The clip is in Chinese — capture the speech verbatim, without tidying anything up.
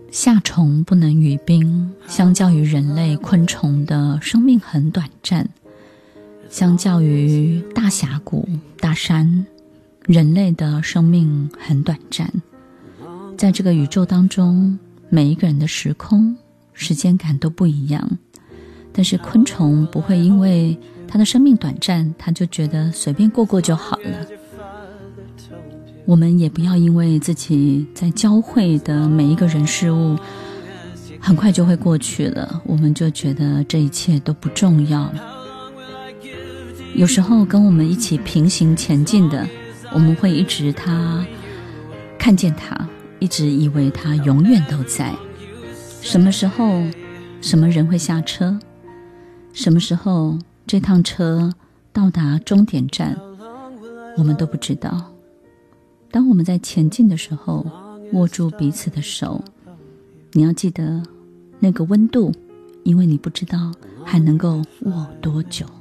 夏虫不能语冰，相较于人类，昆虫的生命很短暂。相较于大峡谷、大山，人类的生命很短暂。在这个宇宙当中，每一个人的时空、时间感都不一样。但是昆虫不会因为它的生命短暂，它就觉得随便过过就好了。我们也不要因为自己在交汇的每一个人事物很快就会过去了，我们就觉得这一切都不重要。有时候跟我们一起平行前进的，我们会一直他看见他，一直以为他永远都在。什么时候什么人会下车，什么时候这趟车到达终点站，我们都不知道。当我们在前进的时候，握住彼此的手，你要记得那个温度，因为你不知道还能够握多久。